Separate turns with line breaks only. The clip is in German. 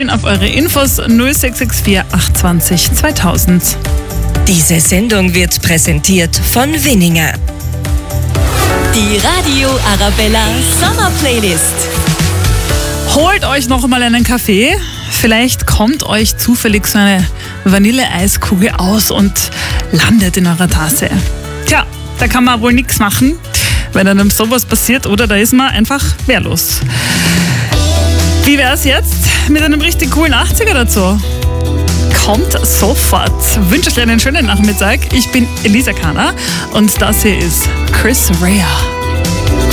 zählen auf eure Infos 0664 820 2000.
Diese Sendung wird präsentiert von Winninger.
Die Radio Arabella Sommer Playlist.
Holt euch noch mal einen Kaffee. Vielleicht kommt euch zufällig so eine Vanilleeiskugel aus und landet in eurer Tasse. Tja, da kann man wohl nichts machen, wenn einem sowas passiert, oder da ist man einfach wehrlos. Wie wär's jetzt mit einem richtig coolen 80er dazu? Kommt sofort. Ich wünsche euch einen schönen Nachmittag. Ich bin Elisa Kana und das hier ist Chris Rea.